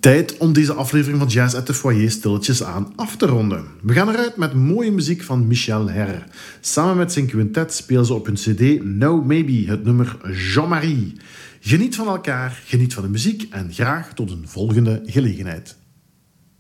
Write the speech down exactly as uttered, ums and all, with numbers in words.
Tijd om deze aflevering van Jazz at the Foyer stilletjes aan af te ronden. We gaan eruit met mooie muziek van Michel Herre. Samen met zijn quintet spelen ze op hun cd No Maybe het nummer Jean-Marie. Geniet van elkaar, geniet van de muziek en graag tot een volgende gelegenheid.